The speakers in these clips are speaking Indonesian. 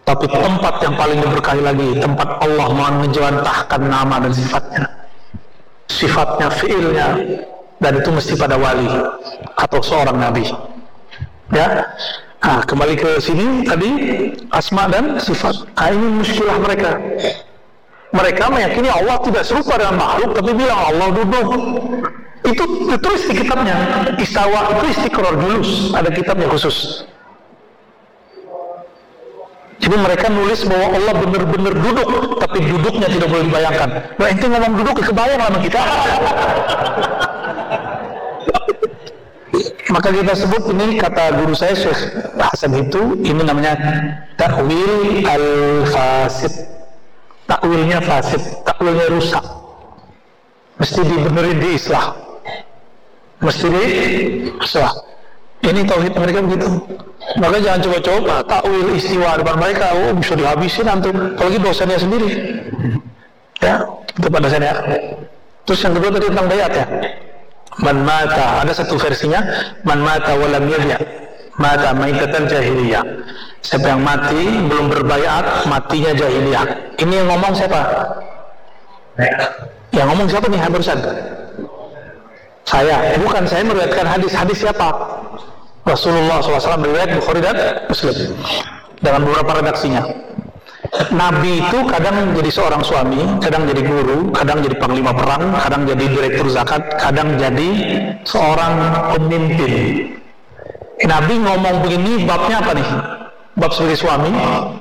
Tapi tempat yang paling diberkahi lagi, tempat Allah menjawantahkan nama dan sifatnya, fiilnya, dan itu mesti pada wali atau seorang nabi. Ya, nah, kembali ke sini tadi asma dan sifat. Nah, ini muskilah mereka. Mereka meyakini Allah tidak serupa dengan makhluk, tapi bilang Allah duduk. Itu ditulis di kitabnya. Istawa itu istiqrar julus, ada kitabnya khusus. Jadi mereka nulis bahwa Allah benar-benar duduk, tapi duduknya tidak boleh dibayangkan. Nah, itu ngomong duduk, kebayang sama kita. Maka kita sebut ini, kata guru saya Syekh Hasan itu, ini namanya ta'wil al-fasid. Takwilnya fasid, takwilnya rusak. Mesti dibenerin, diislah. Mesti diislah. Ini tauhid mereka begitu. Maka jangan coba-coba takwil istiwa depan mereka. Oh, bisa dihabisin antum, apalagi dosennya sendiri. Ya, itu pada dosennya. Terus yang kedua tadi tentang bayat ya. Man mata, ada satu versinya, man mata walam yabya, mata maitatan jahiliyah. Siapa yang mati belum berbayat, matinya jahiliyah. Ini yang ngomong siapa? Yang ngomong siapa nih barusan? Saya. Bukan, saya meriwayatkan hadis. Hadis siapa? Rasulullah SAW, riwayat Bukhari dan Muslim dalam beberapa redaksinya. Nabi itu kadang jadi seorang suami, kadang jadi guru, kadang jadi panglima perang, kadang jadi direktur zakat, kadang jadi seorang pemimpin. Nabi ngomong begini, babnya apa nih? Bab sebagai suami?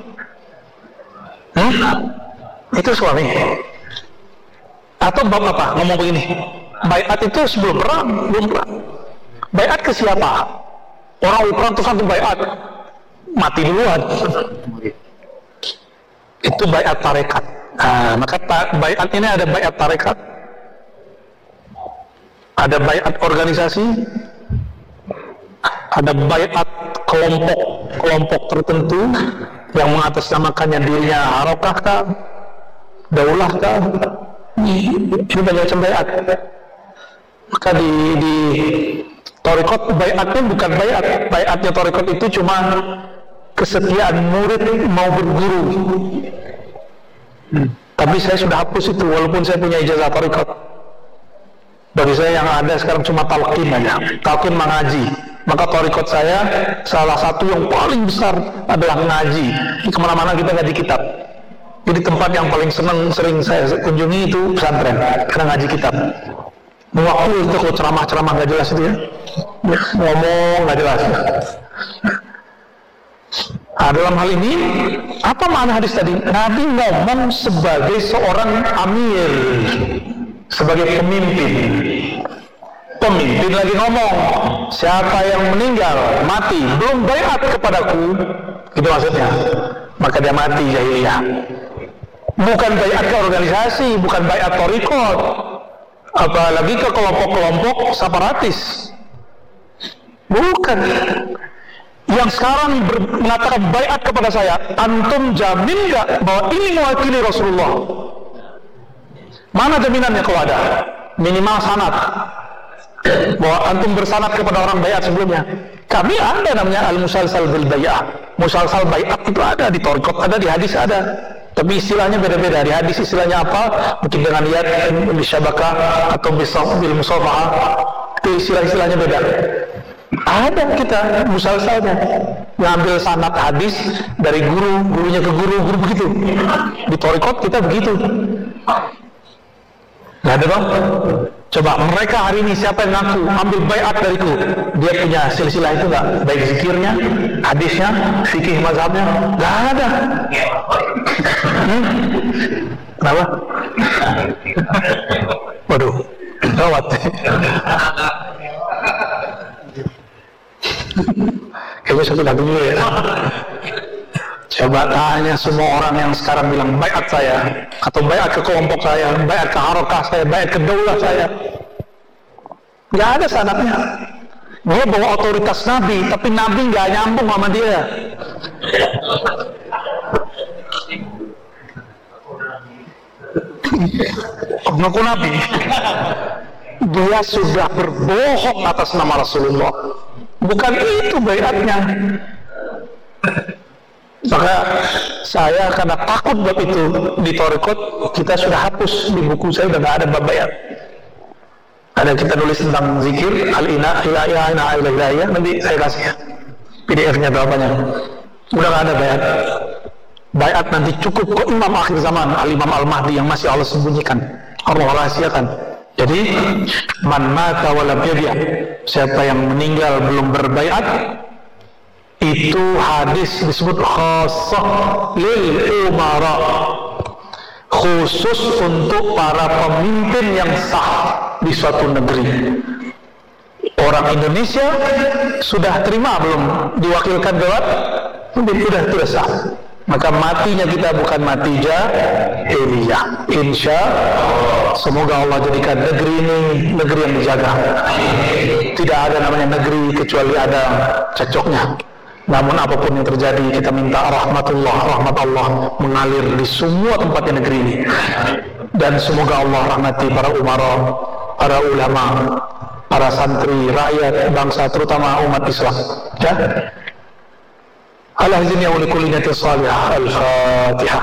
Itu suami. Atau bab apa? Ngomong begini. Baiat itu sebelum perang, belum perang. Baiat ke siapa? Orang perang terus antum baiat, mati duluan. Itu baiat tarekat. Nah, maka baiat ini ada baiat tarekat, ada baiat organisasi, ada baiat kelompok tertentu yang mengatasnamakannya dirinya harokah kah, daulah kah. Ini banyak macam baiat. Maka di tarekat baiatnya bukan baiat. Baiatnya tarekat itu cuma kesetiaan murid mau berguru. Tapi saya sudah hapus itu, walaupun saya punya ijazah tarekat. Bagi saya yang ada sekarang cuma talqin aja, talqin mengaji. Maka tarekat saya salah satu yang paling besar adalah ngaji. Kemana-mana kita ngaji kitab. Jadi tempat yang paling sering saya kunjungi itu pesantren, karena ngaji kitab. Mewakili itu kalau ceramah-ceramah nggak jelas itu ya, ngomong nggak jelas. Nah, dalam hal ini apa makna hadis tadi? Nabi ngomong sebagai seorang amir, sebagai pemimpin. Pemimpin lagi ngomong, siapa yang meninggal, mati, belum baiat kepadaku, itu maksudnya, maka dia mati jahiliyah. Bukan baiat ke organisasi, bukan baiat thariqat, apalagi ke kelompok-kelompok separatis. Bukan. Yang sekarang mengatakan baiat kepada saya, antum jamin nggak bahwa ini mewakili Rasulullah? Mana jaminannya kalau ada? Minimal sanad, bahwa antum bersanad kepada orang baiat sebelumnya. Kami ada namanya al-musalsal bil bai'ah. Musalsal baiat itu ada di thariqat, ada di hadis ada. Tapi istilahnya beda-beda. Di hadis istilahnya apa? Mungkin dengan yad bil syabakah atau bil musafahah. Itu istilah-istilahnya beda. Ada kita musalsalnya, ngambil sanad hadis dari guru, gurunya ke guru begitu. Di thariqat kita begitu. Nggak ada bang? Coba mereka hari ini siapa yang ngaku ambil baiat dariku? Dia punya silsilah itu nggak? Baik zikirnya, hadisnya, fikih mazhabnya, nggak ada. Kenapa? Waduh, gawat. Kayaknya satu lagu dulu ya. Coba tanya semua orang yang sekarang bilang baiat saya, atau baiat ke kelompok saya, baiat ke harokah saya, baiat ke daulah saya. Nggak ada sanadnya. Dia bawa otoritas Nabi, tapi Nabi nggak nyambung sama dia. Ngaku Nabi. Dia sudah berbohong atas nama Rasulullah. Bukan itu baiatnya. Maka saya karena takut bab itu di Thariqat, kita sudah hapus di buku saya, udah nggak ada bab bayat. Ada kita nulis tentang zikir al-ina ilayah, nanti saya kasih ya PDF-nya berapanya. Udah nggak ada bayat. Bayat nanti cukup ke imam akhir zaman, al-imam al-mahdi yang masih Allah sembunyikan, Allah rahasiakan. Jadi man mata wa lam yabi', siapa yang meninggal belum berbayat, itu hadis disebut khassah lil umara, khusus untuk para pemimpin yang sah di suatu negeri. Orang Indonesia sudah terima belum diwakilkan lewat pemimpin, sudah sah. Maka matinya kita bukan mati jahiliyah. Insya Allah, semoga Allah jadikan negeri ini negeri yang dijaga. Tidak ada namanya negeri kecuali ada cocoknya. Namun apapun yang terjadi, kita minta rahmat Allah mengalir di semua tempatnya negeri ini. Dan semoga Allah rahmati para umara, para ulama, para santri, rakyat, bangsa, terutama umat Islam. Ya. Ala izni wa likulli niyatin salihah. Al-Fatihah.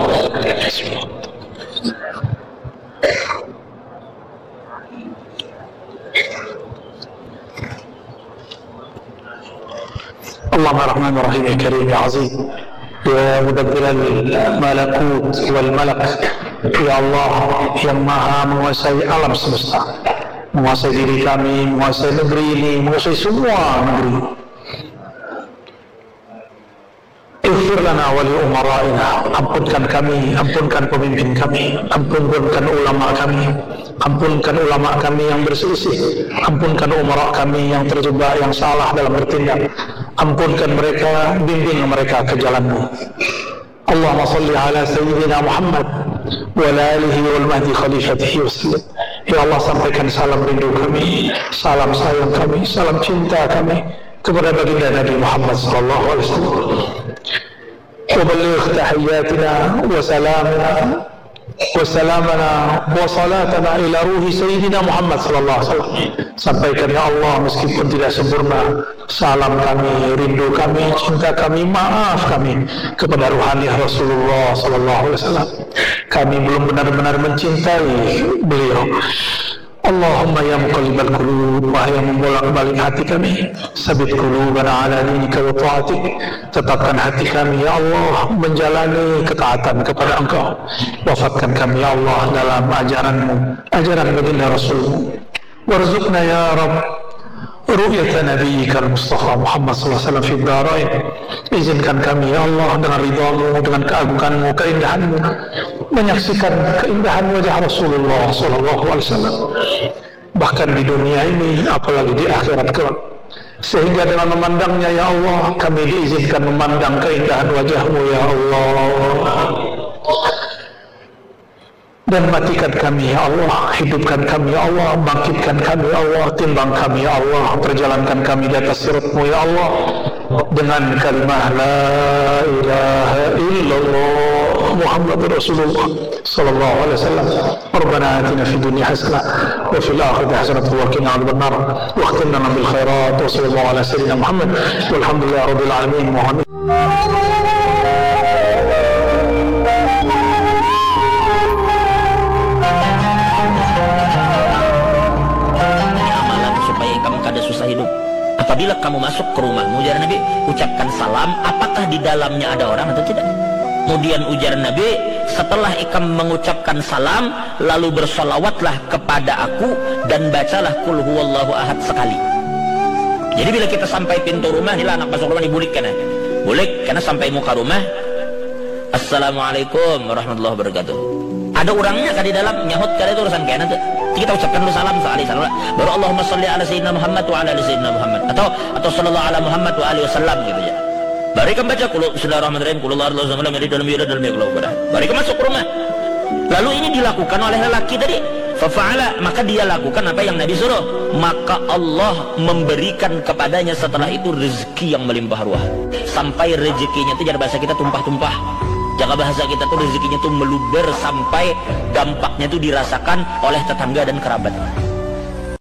Allahumma rahman rahim ya karim ya aziz ya mudabbir al-malakut wal malak, ya Allah yang maha menguasai alam semesta, menguasai diri kami, menguasai negeri ini, menguasai semua negeri. Ighfir lana wa li umara'ina, ampunkan kami, ampunkan pemimpin kami, ampunkan ulama kami, ampunkan ulama kami yang berselisih, ampunkan umara kami yang terjebak, yang salah dalam bertindak, ampunkan mereka, bimbing mereka ke jalan-Mu. Allahumma salli ala sayyidina Muhammad wa ala alihi wal mahdi khalifatihi wasallam. Ya Allah, sampaikan salam rindu kami, salam sayang kami, salam cinta kami kepada baginda Nabi Muhammad sallallahu alaihi wasallam. وبلغ تحياتنا وسلامنا وصلاتنا إلى روح سيدنا Muhammad sallallahu alaihi wasallam. Sampaikan ya Allah, meskipun tidak sempurna, salam kami, rindu kami, cinta kami, maaf kami kepada ruhani Rasulullah sallallahu alaihi wasallam. Kami belum benar-benar mencintai beliau. Allahumma ya muqallibal qulub, wahai yang membolak-balik hati kami, sabit qulubana ala dinika wa ta'atik, tetapkan hati kami ya Allah menjalani ketaatan kepada Engkau. Wafatkan kami ya Allah dalam ajaran-Mu, ajaran baginda Rasul-Mu. Warzuqna ya Rabb ru'yata nabiyyika al-Mustafa Muhammad sallallahu alaihi wasallam fi dharain. Izinkan kami ya Allah dengan ridha-Mu, dengan keagungan-Mu, keindahan-Mu, menyaksikan keindahan wajah Rasulullah sallallahu alaihi wasallam, bahkan di dunia ini apalagi di akhirat kelak. Sehingga dengan memandangnya ya Allah, kami diizinkan memandang keindahan wajah-Mu ya Allah. Dan matikan kami ya Allah, hidupkan kami ya Allah, bangkitkan kami ya Allah, timbang kami ya Allah, perjalankan kami di atas sirat-Mu ya Allah, dengan kalimah la ilaha illallah Muhammadur Rasulullah sallallahu alaihi wasallam. Rabbana atina fid dunya hasanah wa fil akhirati hasanah wa qina adzabannar wa khtim lana bil khairat wa sallallahu ala sayyidina Muhammad walhamdulillahi rabbil alamin. Apabila kamu masuk ke rumahmu, ujar Nabi, ucapkan salam, apakah di dalamnya ada orang atau tidak. Kemudian ujar Nabi, setelah ikam mengucapkan salam, lalu bersolawatlah kepada aku dan bacalah kul huwallahu ahad sekali. Jadi bila kita sampai pintu rumah, inilah anak masuk rumah dibulik kan, bulik karena sampai muka rumah, assalamualaikum warahmatullahi wabarakatuh. Ada orangnya kan di dalam, nyahut kan itu urusan kena tuh. Kita ucapkan dulu salam sekali, salam. Baru Allahumma salli ala sayyidina Muhammad wa ala ali sayyidina Muhammad, atau sallallahu ala Muhammad wa alihi wasallam gitu ya. Baru ikan baca qul bismillahirrahmanirrahim, qul huwallahu ahad, lam yalid walam yulad walam yakul lahu kufuwan ahad. Baru ikan masuk rumah. Lalu ini dilakukan oleh lelaki tadi. Fafa'ala, maka dia lakukan apa yang Nabi suruh. Maka Allah memberikan kepadanya setelah itu rezeki yang melimpah ruah. Sampai rezekinya itu, jangan bahasa kita tumpah-tumpah. Jaga bahasa kita tuh rezekinya tuh meluber sampai dampaknya tuh dirasakan oleh tetangga dan kerabat.